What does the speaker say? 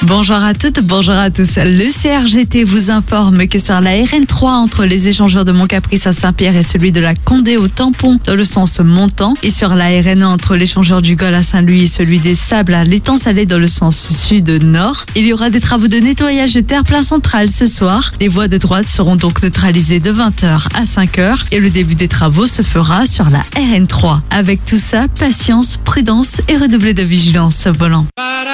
Bonjour à toutes, bonjour à tous. Le CRGT vous informe que sur la RN3 entre les échangeurs de Mont-Caprice à Saint-Pierre et celui de la Condé au Tampon dans le sens montant, et sur la RN1 entre l'échangeur du Gol à Saint-Louis et celui des Sables à l'étang Salé dans le sens sud-nord, il y aura des travaux de nettoyage de terre-plein central ce soir. Les voies de droite seront donc neutralisées de 20h à 5h et le début des travaux se fera sur la RN3. Avec tout ça, patience, prudence et redoubler de vigilance au volant.